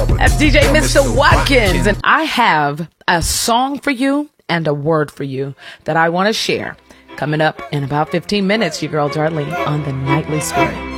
That's DJ Mr. Watkins. And I have a song for you and a word for you that I want to share. Coming up in about 15 minutes, your girl Darlene on the Nightly Spirit.